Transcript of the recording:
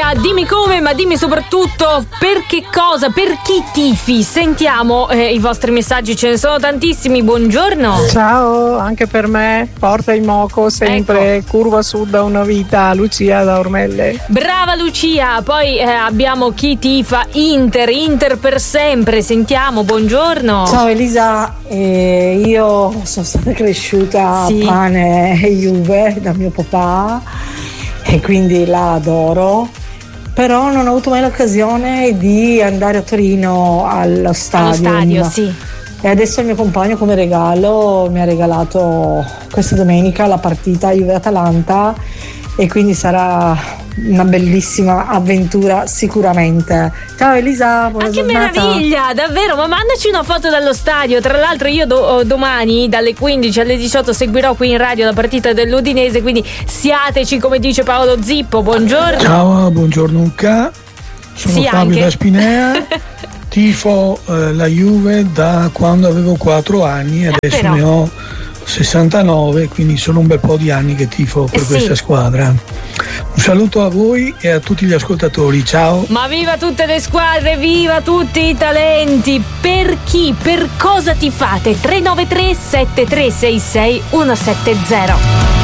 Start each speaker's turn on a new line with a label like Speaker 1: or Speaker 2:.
Speaker 1: dimmi come, ma dimmi soprattutto per che cosa, per chi tifi. Sentiamo i vostri messaggi, ce ne sono tantissimi. Buongiorno.
Speaker 2: Ciao, anche per me, Porta in Moco sempre, ecco. Curva Sud da una vita, Lucia da Ormelle.
Speaker 1: Brava Lucia, poi abbiamo chi tifa Inter per sempre. Sentiamo, buongiorno.
Speaker 3: Ciao Elisa, io sono stata cresciuta a pane e Juve da mio papà e quindi la adoro, però non ho avuto mai l'occasione di andare a Torino allo stadio,
Speaker 1: sì.
Speaker 3: E adesso il mio compagno come regalo mi ha regalato questa domenica la partita Juve-Atalanta e quindi sarà una bellissima avventura sicuramente. Ciao Elisa, buona giornata.
Speaker 1: Che meraviglia, davvero, ma mandaci una foto dallo stadio. Tra l'altro io domani dalle 15 alle 18 seguirò qui in radio la partita dell'Udinese, quindi siateci, come dice Paolo Zippo. Buongiorno.
Speaker 4: Ciao, buongiorno Luca, sono Fabio da Spinea. Tifo la Juve da quando avevo 4 anni, adesso ne ho 69, quindi sono un bel po' di anni che tifo per questa squadra. Un saluto a voi e a tutti gli ascoltatori, ciao.
Speaker 1: Ma viva tutte le squadre, viva tutti i talenti. Per chi, per cosa tifate? 393 7366 170.